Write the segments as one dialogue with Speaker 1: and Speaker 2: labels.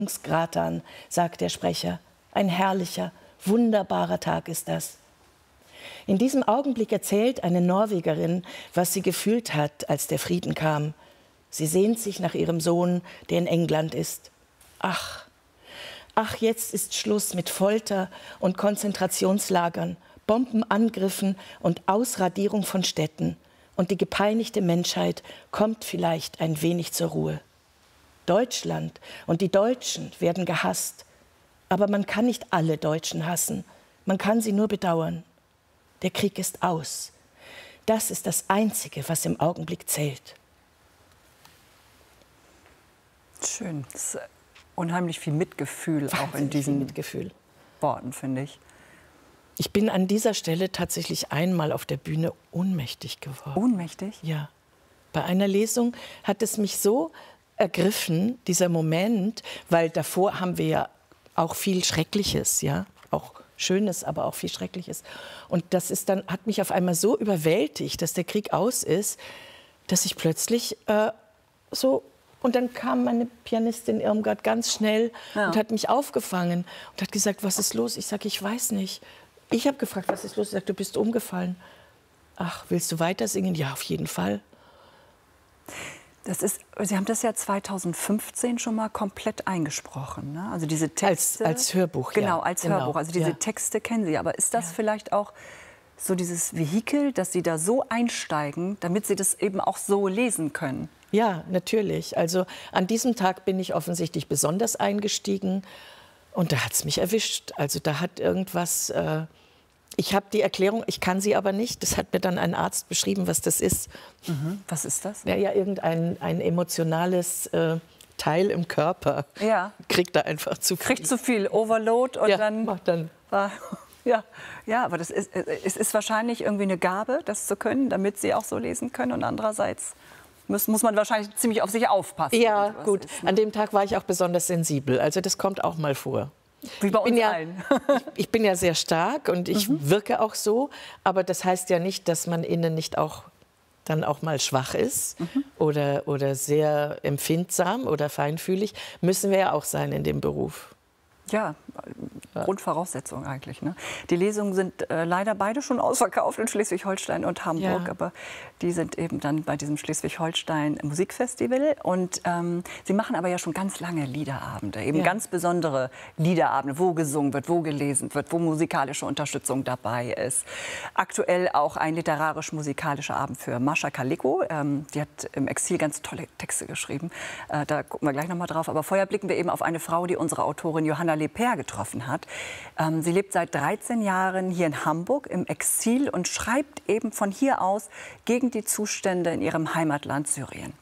Speaker 1: Gratan, sagt der Sprecher. Ein herrlicher, wunderbarer Tag ist das. In diesem Augenblick erzählt eine Norwegerin, was sie gefühlt hat, als der Frieden kam. Sie sehnt sich nach ihrem Sohn, der in England ist. Ach, jetzt ist Schluss mit Folter und Konzentrationslagern, Bombenangriffen und Ausradierung von Städten. Und die gepeinigte Menschheit kommt vielleicht ein wenig zur Ruhe. Deutschland und die Deutschen werden gehasst. Aber man kann nicht alle Deutschen hassen. Man kann sie nur bedauern. Der Krieg ist aus. Das ist das Einzige, was im Augenblick zählt.
Speaker 2: Schön. Das ist unheimlich viel Mitgefühl auch in diesen Worten, finde ich.
Speaker 1: Ich bin an dieser Stelle tatsächlich einmal auf der Bühne ohnmächtig geworden.
Speaker 2: Ohnmächtig?
Speaker 1: Ja. Bei einer Lesung hat es mich so ergriffen, dieser Moment, weil davor haben wir ja auch viel Schreckliches, ja, auch Schönes, aber auch viel Schreckliches. Und das ist dann, hat mich auf einmal so überwältigt, dass der Krieg aus ist, dass ich plötzlich so... Und dann kam meine Pianistin Irmgard ganz schnell und hat mich aufgefangen und hat gesagt, was ist los? Ich sage, ich weiß nicht. Ich habe gefragt, was ist los? Sie sagt, du bist umgefallen. Ach, willst du weiter singen? Ja, auf jeden Fall.
Speaker 2: Sie haben das ja 2015 schon mal komplett eingesprochen, ne? Also diese Texte.
Speaker 1: Als Hörbuch,
Speaker 2: genau,
Speaker 1: ja.
Speaker 2: Als Hörbuch. Also diese Texte kennen Sie. Aber ist das vielleicht auch so dieses Vehikel, dass Sie da so einsteigen, damit Sie das eben auch so lesen können?
Speaker 1: Ja, natürlich. Also an diesem Tag bin ich offensichtlich besonders eingestiegen und da hat es mich erwischt. Also da hat irgendwas... ich habe die Erklärung, ich kann sie aber nicht. Das hat mir dann ein Arzt beschrieben, was das ist.
Speaker 2: Mhm. Was ist das?
Speaker 1: Ja, irgendein ein emotionales Teil im Körper.
Speaker 2: Ja.
Speaker 1: Kriegt da einfach zu viel.
Speaker 2: Kriegt zu viel Overload und
Speaker 1: macht dann.
Speaker 2: Ja, aber es ist wahrscheinlich irgendwie eine Gabe, das zu können, damit Sie auch so lesen können. Und andererseits muss man wahrscheinlich ziemlich auf sich aufpassen.
Speaker 1: Ja, gut. An dem Tag war ich auch besonders sensibel. Also das kommt auch mal vor.
Speaker 2: Wie bei uns allen.
Speaker 1: Ich bin ja sehr stark und ich wirke auch so. Aber das heißt ja nicht, dass man innen nicht auch dann auch mal schwach ist oder sehr empfindsam oder feinfühlig. Müssen wir ja auch sein in dem Beruf.
Speaker 2: Ja, Grundvoraussetzung eigentlich. Ne? Die Lesungen sind leider beide schon ausverkauft in Schleswig-Holstein und Hamburg. Ja. Aber die sind eben dann bei diesem Schleswig-Holstein Musikfestival. Und Sie machen aber ja schon ganz lange Liederabende, eben ganz besondere Liederabende, wo gesungen wird, wo gelesen wird, wo musikalische Unterstützung dabei ist. Aktuell auch ein literarisch-musikalischer Abend für Mascha Kaleko. Die hat im Exil ganz tolle Texte geschrieben. Da gucken wir gleich noch mal drauf. Aber vorher blicken wir eben auf eine Frau, die unsere Autorin Johanna Leper getroffen hat. Sie lebt seit 13 Jahren hier in Hamburg im Exil und schreibt eben von hier aus gegen die Zustände in ihrem Heimatland Syrien.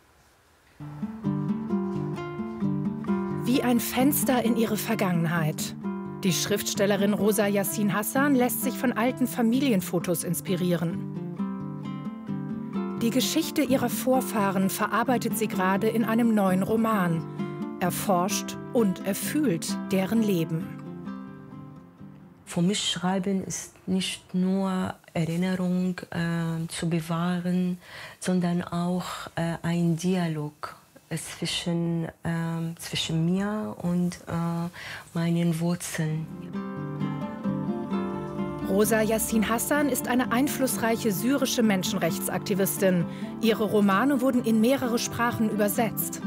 Speaker 3: Wie ein Fenster in ihre Vergangenheit. Die Schriftstellerin Rosa Yassin Hassan lässt sich von alten Familienfotos inspirieren. Die Geschichte ihrer Vorfahren verarbeitet sie gerade in einem neuen Roman. Erforscht und erfühlt deren Leben.
Speaker 4: Für mich Schreiben ist nicht nur Erinnerung zu bewahren, sondern auch ein Dialog zwischen mir und meinen Wurzeln.
Speaker 3: Rosa Yassin Hassan ist eine einflussreiche syrische Menschenrechtsaktivistin. Ihre Romane wurden in mehrere Sprachen übersetzt.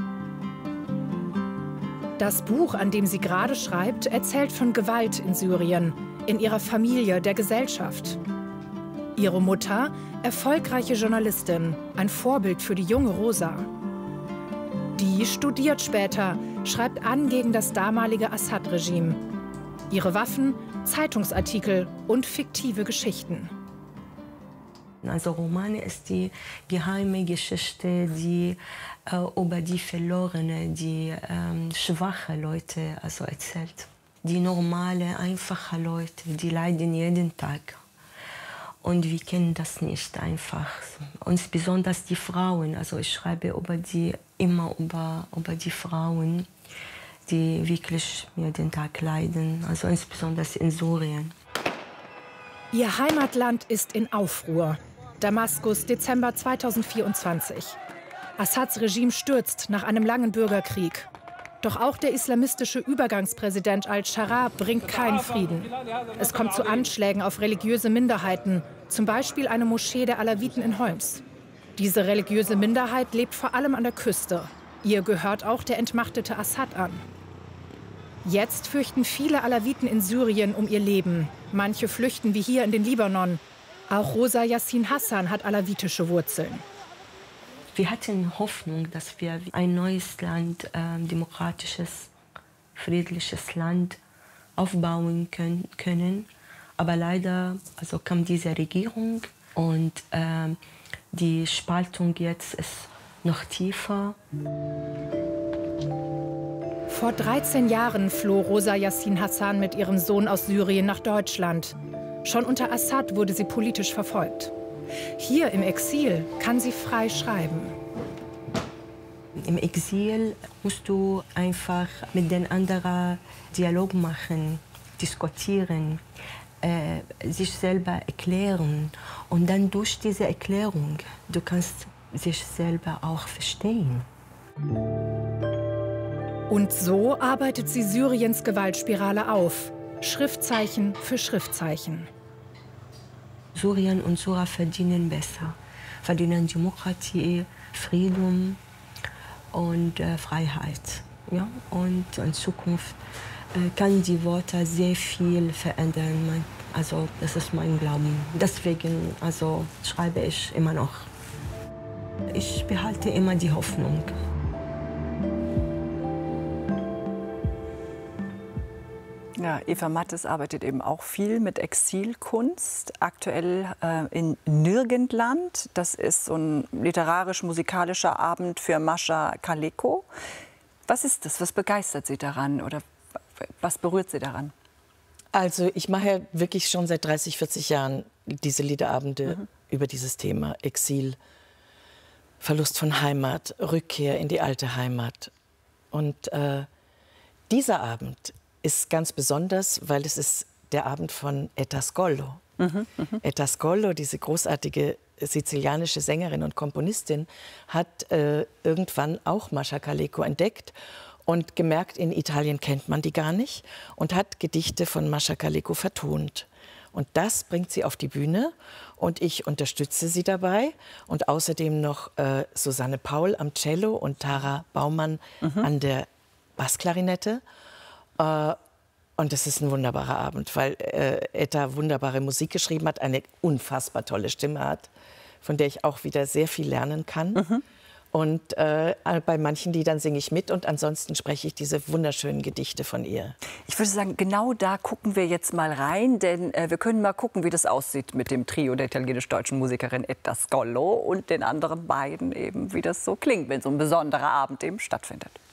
Speaker 3: Das Buch, an dem sie gerade schreibt, erzählt von Gewalt in Syrien, in ihrer Familie, der Gesellschaft. Ihre Mutter, erfolgreiche Journalistin, ein Vorbild für die junge Rosa. Die studiert später, schreibt an gegen das damalige Assad-Regime. Ihre Waffen, Zeitungsartikel und fiktive Geschichten.
Speaker 4: Also Romane ist die geheime Geschichte, die über die verlorene, die schwache Leute also erzählt. Die normale, einfache Leute, die leiden jeden Tag. Und wir kennen das nicht einfach. Und besonders die Frauen. Also ich schreibe immer über die Frauen, die wirklich jeden Tag leiden. Also insbesondere in Syrien.
Speaker 3: Ihr Heimatland ist in Aufruhr. Damaskus, Dezember 2024. Assads Regime stürzt nach einem langen Bürgerkrieg. Doch auch der islamistische Übergangspräsident al-Scharra bringt keinen Frieden. Es kommt zu Anschlägen auf religiöse Minderheiten, zum Beispiel eine Moschee der Alawiten in Homs. Diese religiöse Minderheit lebt vor allem an der Küste. Ihr gehört auch der entmachtete Assad an. Jetzt fürchten viele Alawiten in Syrien um ihr Leben. Manche flüchten wie hier in den Libanon. Auch Rosa Yassin Hassan hat alawitische Wurzeln.
Speaker 4: Wir hatten Hoffnung, dass wir ein neues Land, demokratisches, friedliches Land aufbauen können. Aber leider kam diese Regierung und die Spaltung jetzt ist noch tiefer.
Speaker 3: Vor 13 Jahren floh Rosa Yassin Hassan mit ihrem Sohn aus Syrien nach Deutschland. Schon unter Assad wurde sie politisch verfolgt. Hier im Exil kann sie frei schreiben.
Speaker 4: Im Exil musst du einfach mit den anderen Dialog machen, diskutieren, sich selber erklären. Und dann durch diese Erklärung, du kannst sich selber auch verstehen.
Speaker 3: Und so arbeitet sie Syriens Gewaltspirale auf, Schriftzeichen für Schriftzeichen.
Speaker 4: Syrien und Syrer verdienen besser, verdienen Demokratie, Frieden und Freiheit. Ja? Und in Zukunft kann die Worte sehr viel verändern. Also das ist mein Glauben. Deswegen schreibe ich immer noch. Ich behalte immer die Hoffnung.
Speaker 2: Ja, Eva Mattes arbeitet eben auch viel mit Exilkunst, aktuell in Nirgendland. Das ist so ein literarisch-musikalischer Abend für Mascha Kaleko. Was ist das? Was begeistert Sie daran oder was berührt Sie daran?
Speaker 1: Also ich mache ja wirklich schon seit 30, 40 Jahren diese Liederabende über dieses Thema Exil, Verlust von Heimat, Rückkehr in die alte Heimat. Und dieser Abend ist ganz besonders, weil es ist der Abend von Etta Scollo. Etta Scollo, diese großartige sizilianische Sängerin und Komponistin, hat irgendwann auch Mascha Kaleko entdeckt und gemerkt, in Italien kennt man die gar nicht, und hat Gedichte von Mascha Kaleko vertont. Und das bringt sie auf die Bühne und ich unterstütze sie dabei. Und außerdem noch Susanne Paul am Cello und Tara Baumann an der Bassklarinette. Und es ist ein wunderbarer Abend, weil Etta wunderbare Musik geschrieben hat, eine unfassbar tolle Stimme hat, von der ich auch wieder sehr viel lernen kann. Und bei manchen Liedern singe ich mit und ansonsten spreche ich diese wunderschönen Gedichte von ihr.
Speaker 2: Ich würde sagen, genau da gucken wir jetzt mal rein, denn wir können mal gucken, wie das aussieht mit dem Trio der italienisch-deutschen Musikerin Etta Scollo und den anderen beiden eben, wie das so klingt, wenn so ein besonderer Abend eben stattfindet.